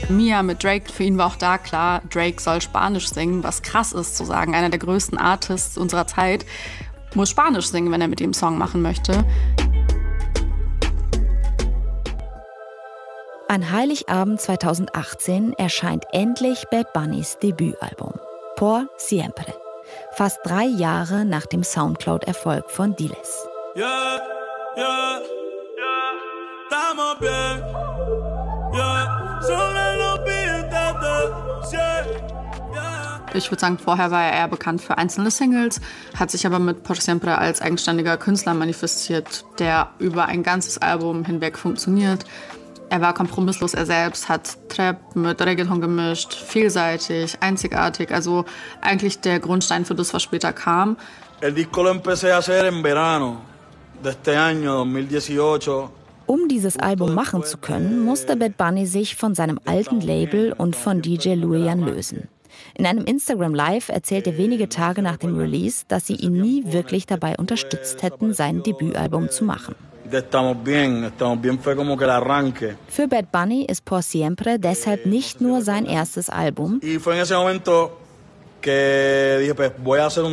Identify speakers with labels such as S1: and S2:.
S1: Mia mit Drake, für ihn war auch da klar, Drake soll Spanisch singen, was krass ist zu sagen. Einer der größten Artists unserer Zeit muss Spanisch singen, wenn er mit ihm einen Song machen möchte.
S2: An Heiligabend 2018 erscheint endlich Bad Bunnys Debütalbum Por Siempre, fast 3 Jahre nach dem Soundcloud-Erfolg von Diles.
S3: Yeah, yeah, yeah, estamos bien, yeah, sobre los beats, yeah.
S1: Ich würde sagen, vorher war er eher bekannt für einzelne Singles, hat sich aber mit Por Siempre als eigenständiger Künstler manifestiert, der über ein ganzes Album hinweg funktioniert. Er war kompromisslos er selbst, hat Trap mit Reggaeton gemischt, vielseitig, einzigartig, also eigentlich der Grundstein für das, was später kam.
S3: El disco lo empecé a hacer en verano de este año 2018.
S2: Um dieses Album machen zu können, musste Bad Bunny sich von seinem alten Label und von DJ Luian lösen. In einem Instagram Live erzählt er wenige Tage nach dem Release, dass sie ihn nie wirklich dabei unterstützt hätten, sein Debütalbum zu machen. Für Bad Bunny ist Por Siempre deshalb nicht nur sein erstes Album,